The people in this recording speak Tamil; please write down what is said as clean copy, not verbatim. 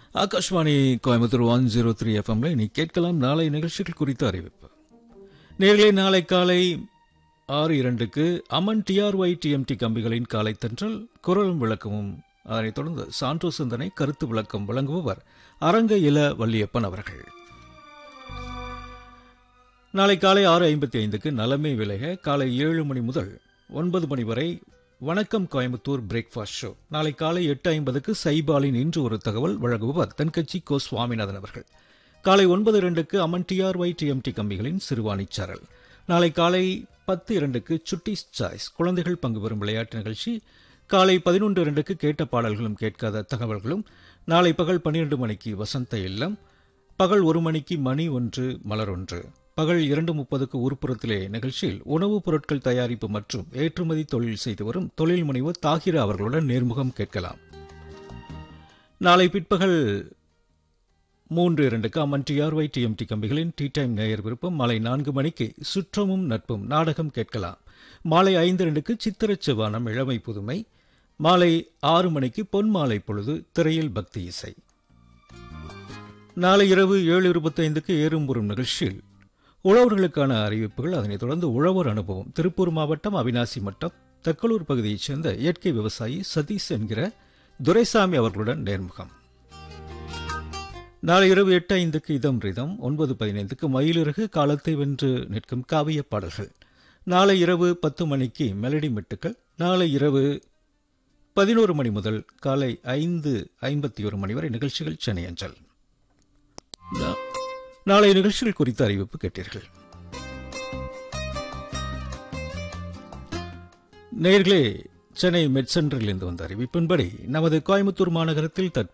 ஆகாஷ்வாணி கோயம்புத்தூர் 103 எஃப்எம்ல இனி கேட்கலாம் நாளை நிகழ்ச்சிகள் குறித்த அறிவிப்பு. நேர்களே, நாளை காலை 6:02க்கு அமன் டிஆர்ஒய் டிஎம்டி கம்பிகளின் காலை தென்றல் குரலும் விளக்கமும், அதனைத் தொடர்ந்து சான்றோ சிந்தனை கருத்து விளக்கம் வழங்குபவர் அரங்க இல வள்ளியப்பன் அவர்கள். நாளை காலை 6:55க்கு நலமே விலக காலை 7 மணி முதல் 9 மணி வரை வணக்கம் கோயம்புத்தூர் பிரேக்ஃபாஸ்ட் ஷோ. நாளை காலை 8:50க்கு சைபாலின் இன்று ஒரு தகவல் வழங்குபவர் தென்கட்சி கோ சுவாமிநாதன் அவர்கள். காலை 9:02க்கு அமன் டிஆர்ஒய் டிஎம்டி கம்பிகளின் சிறுவாணிச் சாரல். நாளை காலை 10:02க்கு சுட்டிஸ் சாய்ஸ் குழந்தைகள் பங்கு பெறும் விளையாட்டு நிகழ்ச்சி. காலை 11:02க்கு கேட்ட பாடல்களும் கேட்காத தகவல்களும். நாளை பகல் 12 மணிக்கு வசந்த இல்லம். பகல் 1 மணிக்கு மணி ஒன்று மலர் ஒன்று. பகல் 2:30க்கு ஊர்ப்புறத்திலே நிகழ்ச்சியில் உணவுப் பொருட்கள் தயாரிப்பு மற்றும் ஏற்றுமதி தொழில் செய்து வரும் தொழில் முனைவோர் தாகிரா அவர்களுடன் நேர்முகம் கேட்கலாம். நாளை பிற்பகல் 3:02க்கு அமன் டிஆர்ஒய் டிஎம்டி கம்பிகளின் டீ டைம் நேயர் விருப்பம். மாலை 4 மணிக்கு சுற்றமும் நட்பும் நாடகம் கேட்கலாம். மாலை 5:02க்கு சித்திரச் செவ்வானம் இளமை புதுமை. மாலை 6 மணிக்கு பொன் மாலை பொழுது திரையில் பக்தி இசை. நாளை இரவு 7:25க்கு ஏறும்புறும் நிகழ்ச்சியில் உழவர்களுக்கான அறிவிப்புகள். அதனைத் தொடர்ந்து உழவர் அனுபவம். திருப்பூர் மாவட்டம் அவினாசி மட்டம் தக்கலூர் பகுதியைச் சேர்ந்த இயற்கை விவசாயி சதீஷ் என்கிற துரைசாமி அவர்களுடன் நேர்முகம். நாளை இரவு 8:05க்கு இதம் ரிதம். 9:15க்கு மயிலிறகு காலத்தை வென்று நிற்கும் காவிய பாடல்கள். நாளை இரவு 10 மணிக்கு மெலடி மெட்டுக்கள். நாளை இரவு 11 மணி முதல் காலை 5:51 மணி வரை நிகழ்ச்சிகள் சென்னை அஞ்சல். நாளை நிகழ்ச்சிகள் குறித்த அறிவிப்பு கேட்டீர்கள். நேயர்களே, சென்னை மெட் சென்டரில் இருந்து வந்த அறிவிப்பின்படி நமது கோயம்புத்தூர் மாநகரத்தில்